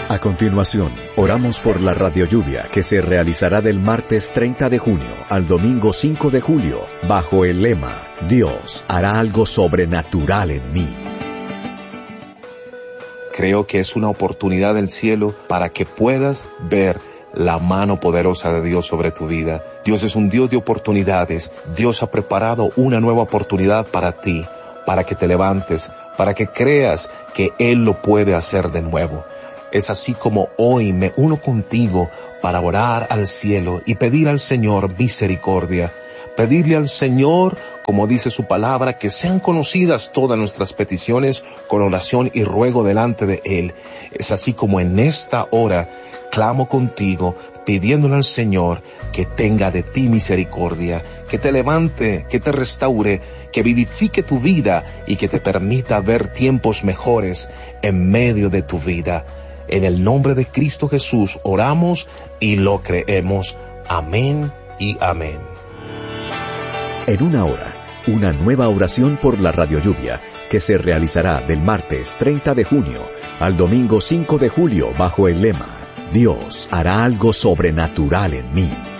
A continuación, oramos por la Radio Lluvia que se realizará del martes 30 de junio al domingo 5 de julio, bajo el lema, Dios hará algo sobrenatural en mí. Creo que es una oportunidad del cielo para que puedas ver la mano poderosa de Dios sobre tu vida. Dios es un Dios de oportunidades. Dios ha preparado una nueva oportunidad para ti, para que te levantes, para que creas que Él lo puede hacer de nuevo. Es así como hoy me uno contigo para orar al cielo y pedir al Señor misericordia. Pedirle al Señor, como dice su palabra, que sean conocidas todas nuestras peticiones con oración y ruego delante de Él. Es así como en esta hora clamo contigo, pidiéndole al Señor que tenga de ti misericordia, que te levante, que te restaure, que vivifique tu vida y que te permita ver tiempos mejores en medio de tu vida. En el nombre de Cristo Jesús oramos y lo creemos. Amén y amén. En una hora, una nueva oración por la Radio Lluvia que se realizará del martes 30 de junio al domingo 5 de julio bajo el lema, Dios hará algo sobrenatural en mí.